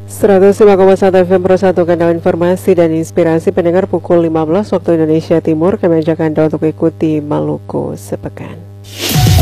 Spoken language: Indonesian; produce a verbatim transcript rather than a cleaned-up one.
seratus lima koma satu F M Pro satu, kanal informasi dan inspirasi pendengar. Pukul lima belas waktu Indonesia Timur, kami ajak Anda untuk ikuti Maluku Sepekan.